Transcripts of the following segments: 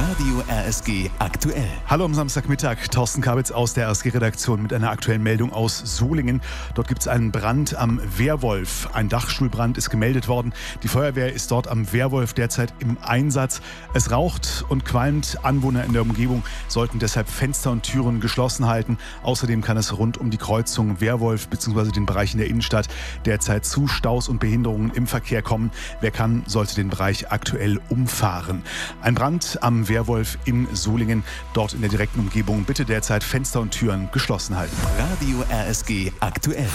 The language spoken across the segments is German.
Radio RSG aktuell. Hallo am Samstagmittag, Thorsten Kabitz aus der RSG-Redaktion mit einer aktuellen Meldung aus Solingen. Dort gibt es einen Brand am Wehrwolf. Ein Dachstuhlbrand ist gemeldet worden. Die Feuerwehr ist dort am Wehrwolf derzeit im Einsatz. Es raucht und qualmt. Anwohner in der Umgebung sollten deshalb Fenster und Türen geschlossen halten. Außerdem kann es rund um die Kreuzung Wehrwolf bzw. den Bereich in der Innenstadt derzeit zu Staus und Behinderungen im Verkehr kommen. Wer kann, sollte den Bereich aktuell umfahren. Ein Brand am Wehrwolf in Solingen, dort in der direkten Umgebung. Bitte derzeit Fenster und Türen geschlossen halten. Radio RSG aktuell.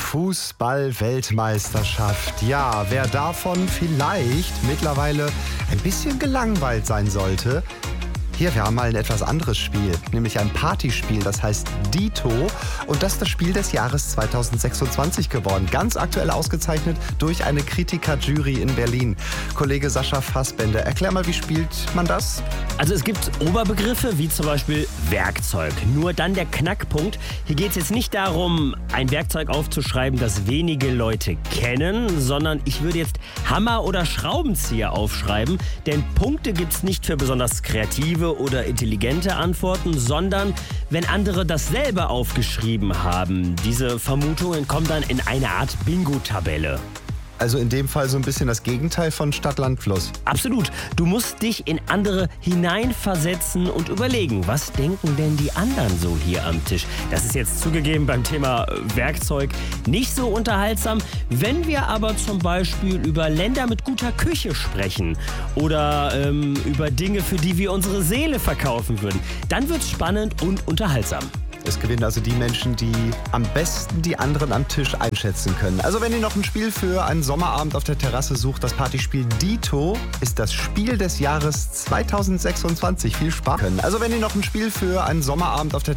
Fußball-Weltmeisterschaft. Ja, wer davon vielleicht mittlerweile ein bisschen gelangweilt sein sollte. Hier, wir haben mal ein etwas anderes Spiel, nämlich ein Partyspiel, das heißt Dito. Und das ist das Spiel des Jahres 2026 geworden. Ganz aktuell ausgezeichnet durch eine Kritikerjury in Berlin. Kollege Sascha Fassbender, erklär mal, wie spielt man das? Also es gibt Oberbegriffe wie zum Beispiel Werkzeug. Nur dann der Knackpunkt. Hier geht es jetzt nicht darum, ein Werkzeug aufzuschreiben, das wenige Leute kennen, sondern ich würde jetzt Hammer oder Schraubenzieher aufschreiben. Denn Punkte gibt es nicht für besonders kreative oder intelligente Antworten, sondern wenn andere dasselbe aufgeschrieben haben. Diese Vermutungen kommen dann in eine Art Bingo-Tabelle. Also in dem Fall so ein bisschen das Gegenteil von Stadt, Land, Fluss. Absolut. Du musst dich in andere hineinversetzen und überlegen, was denken denn die anderen so hier am Tisch? Das ist jetzt zugegeben beim Thema Werkzeug nicht so unterhaltsam. Wenn wir aber zum Beispiel über Länder mit guter Küche sprechen oder über Dinge, für die wir unsere Seele verkaufen würden, dann wird's spannend und unterhaltsam. Es gewinnen also die Menschen, die am besten die anderen am Tisch einschätzen können. Also wenn ihr noch ein Spiel für einen Sommerabend auf der Terrasse sucht, das Partyspiel Dito ist das Spiel des Jahres 2026. Viel Spaß. Also wenn ihr noch ein Spiel für einen Sommerabend auf der